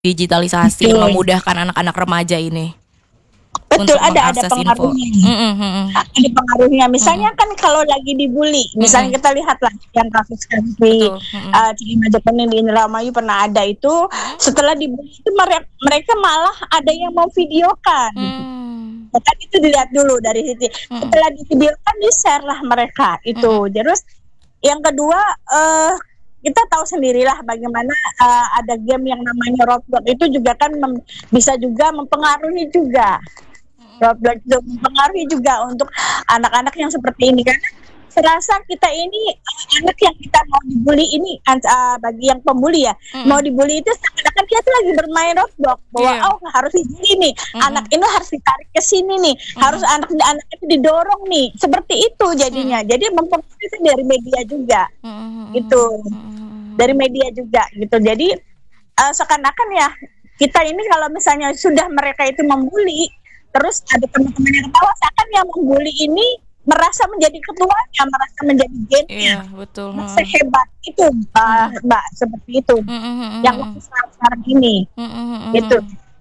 digitalisasi Betul. memudahkan anak-anak remaja ini Betul, untuk ada mengakses info. pengaruhnya. Ada pengaruhnya. Misalnya kan kalau lagi dibully, misalnya kita lihatlah yang kasus-kasus di Betul. Cimajakan di Indramayu pernah ada itu, setelah dibully itu mereka malah ada yang mau videokan. Kan itu dilihat dulu dari situ. Setelah divideokan di-share lah mereka itu. Terus yang kedua kita tahu sendirilah bagaimana ada game yang namanya Roblox itu juga kan bisa juga mempengaruhi juga. Roblox itu mempengaruhi juga untuk anak-anak yang seperti ini karena serasa kita ini anak yang kita mau dibully ini bagi yang pembuli ya mau dibully itu seakan-akan kita tuh lagi bermain Roblox bahwa harus dibully nih anak ini harus ditarik ke sini nih harus anak itu didorong nih seperti itu jadinya jadi mempengaruhi itu dari media juga itu dari media juga gitu jadi seakan-akan ya kita ini kalau misalnya sudah mereka itu membuli terus ada teman-teman yang ketawa seakan yang membuli ini merasa menjadi ketuanya, merasa menjadi gennya, betul. Sehebat itu, Mbak, seperti itu. Yang sekarang ini, itu.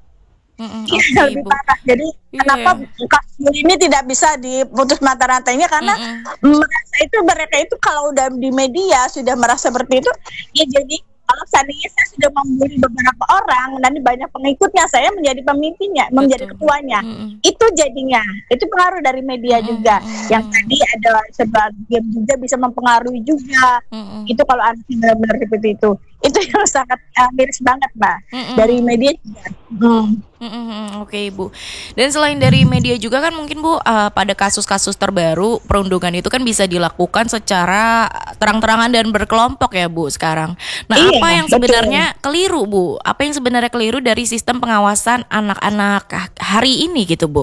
Lebih parah. Jadi kenapa kasus ini tidak bisa diputus mata-rantainya karena merasa itu mereka itu kalau udah di media sudah merasa seperti itu, ya jadi kalau seandainya saya sudah membuli beberapa orang dan banyak pengikutnya, saya menjadi pemimpinnya, menjadi ketuanya. Itu jadinya, itu pengaruh dari media juga. Yang tadi ada sebagian juga bisa mempengaruhi juga. Itu kalau anak benar-benar seperti itu. Itu yang sangat miris banget, Mbak. Dari media juga. Oke, Ibu. Dan selain dari media juga kan mungkin Bu pada kasus-kasus terbaru perundungan itu kan bisa dilakukan secara terang-terangan dan berkelompok ya Bu sekarang. Nah, apa yang sebenarnya keliru Bu? Apa yang sebenarnya keliru dari sistem pengawasan anak-anak hari ini gitu Bu?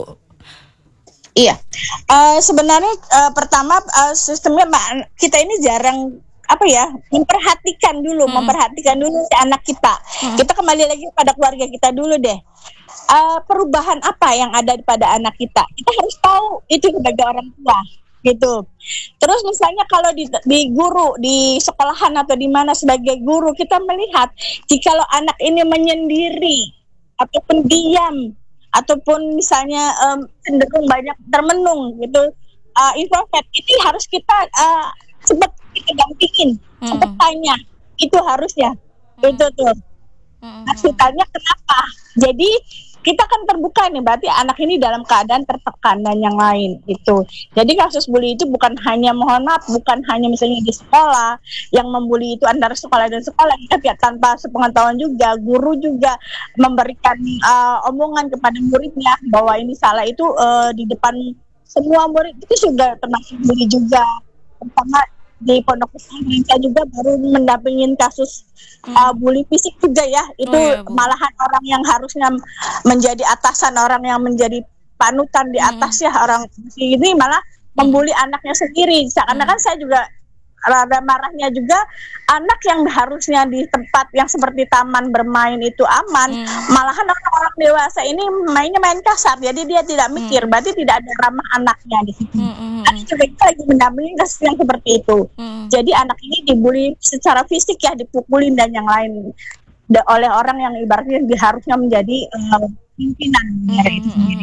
Iya, sebenarnya pertama sistemnya kita ini jarang memperhatikan dulu si anak kita. Kita kembali lagi pada keluarga kita dulu deh. Perubahan apa yang ada pada anak kita harus tahu itu sebagai orang tua gitu. Terus misalnya kalau di guru di sekolahan atau di mana sebagai guru kita melihat jikalau anak ini menyendiri ataupun diam ataupun misalnya cenderung banyak termenung gitu introvert ini harus kita cepat kita dampingin cepat tanya itu harusnya itu tuh harus tanya kenapa jadi kita kan terbuka nih berarti anak ini dalam keadaan tertekan dan yang lain itu jadi kasus bully itu bukan hanya mohon maaf bukan hanya misalnya di sekolah yang membuli itu antara sekolah dan sekolah kita tanpa sepengetahuan juga guru juga memberikan omongan kepada muridnya bahwa ini salah itu di depan semua murid itu sudah termasuk bully juga pertama di Pondok Pesantren juga baru mendampingin kasus bully fisik juga ya itu malahan orang yang harusnya menjadi atasan orang yang menjadi panutan di atas ya orang ini malah membuli anaknya sendiri seakan-akan saya juga rada marahnya juga anak yang harusnya di tempat yang seperti taman bermain itu aman malahan orang-orang dewasa ini main kasar jadi dia tidak mikir berarti tidak ada ramah anaknya di situ juga kita lagi mendampingi kasus yang seperti itu jadi anak ini dibully secara fisik ya dipukulin dan yang lain oleh orang yang ibaratnya harusnya menjadi pimpinan itu sendiri.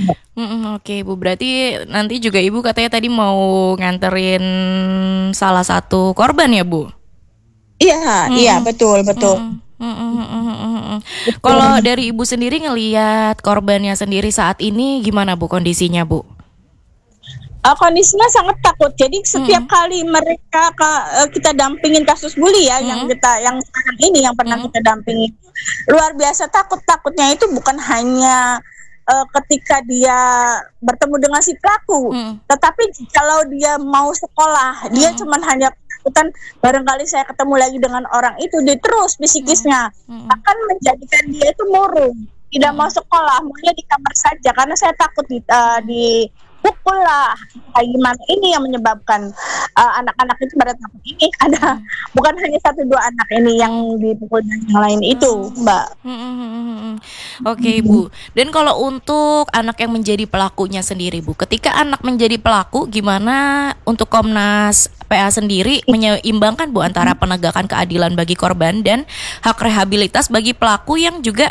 Oke, Bu. Berarti nanti juga Ibu katanya tadi mau nganterin salah satu korban ya, Bu? Iya, betul. Kalau dari Ibu sendiri ngelihat korbannya sendiri saat ini gimana, Bu, kondisinya, Bu? Kondisinya sangat takut. Jadi setiap kali mereka kita dampingin kasus bully ya, yang sekarang ini yang pernah kita dampingi, luar biasa takutnya itu bukan hanya ketika dia bertemu dengan si pelaku, tetapi kalau dia mau sekolah, dia cuman hanya ketakutan barangkali saya ketemu lagi dengan orang itu, dia terus psikisnya akan menjadikan dia itu murung, tidak mau sekolah, maunya di kamar saja karena saya takut di pukul lah gimana ini yang menyebabkan anak-anak itu pada takut ini ada bukan hanya 1-2 anak ini yang dipukul dan yang lain itu Mbak. Oke, Bu. Dan kalau untuk anak yang menjadi pelakunya sendiri, Bu, ketika anak menjadi pelaku gimana untuk Komnas RPA sendiri menyeimbangkan Bu antara penegakan keadilan bagi korban dan hak rehabilitas bagi pelaku yang juga